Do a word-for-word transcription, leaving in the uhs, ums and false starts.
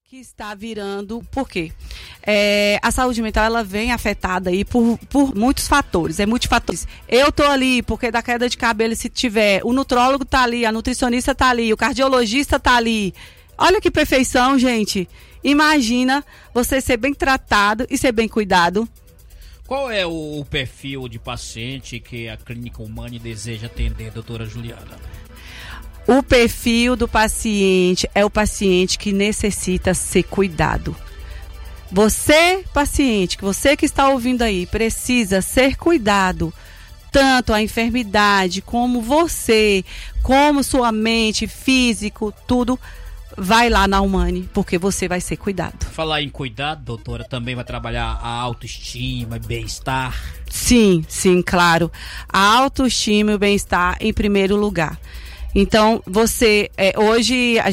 que está virando, por quê? É, a saúde mental, ela vem afetada aí por, por muitos fatores, é multifatores. Eu tô ali porque da queda de cabelo, se tiver, o nutrólogo tá ali, a nutricionista tá ali, o cardiologista tá ali. Olha que perfeição, gente. Imagina você ser bem tratado e ser bem cuidado. Qual é o perfil de paciente que a Clínica Humane deseja atender, doutora Juliana? O perfil do paciente é o paciente que necessita ser cuidado. Você, paciente, que você que está ouvindo aí, precisa ser cuidado. Tanto a enfermidade, como você, como sua mente, físico, tudo, vai lá na Humane, porque você vai ser cuidado. Falar em cuidado, doutora, também vai trabalhar a autoestima e bem-estar? Sim, sim, claro. A autoestima e o bem-estar em primeiro lugar. Então, você, é, hoje...